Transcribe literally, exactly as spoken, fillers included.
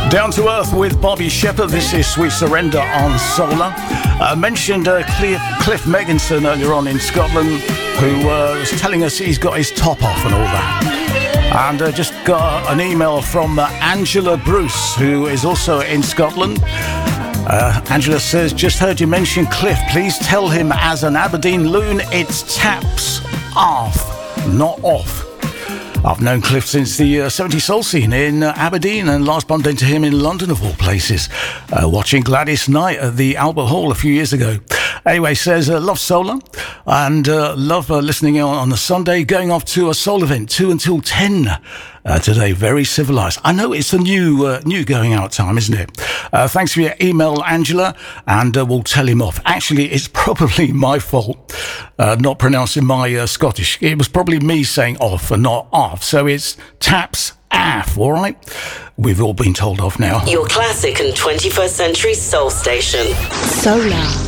Down to Earth with Bobby Shepherd. This is Sweet Surrender on Solar. I uh, mentioned uh, Cliff, Cliff Megginson earlier on in Scotland, who uh, was telling us he's got his top off and all that. And uh, just got an email from uh, Angela Bruce, who is also in Scotland. Uh, Angela says, just heard you mention Cliff. Please tell him as an Aberdeen loon, it's taps off, not off. I've known Cliff since the uh, seventies soul scene in uh, Aberdeen, and last bumped into him in London, of all places, uh, watching Gladys Knight at the Albert Hall a few years ago. Anyway, says, uh, love Solar, and uh, love uh, listening on, on a Sunday, going off to a soul event, two until ten uh, today, very civilised. I know it's a new uh, new going out time, isn't it? Uh, thanks for your email, Angela, and uh, we'll tell him off. Actually, it's probably my fault, uh, not pronouncing my uh, Scottish. It was probably me saying off and not off, so it's taps aff, all right? We've all been told off now. Your classic and twenty-first century soul station. Solar.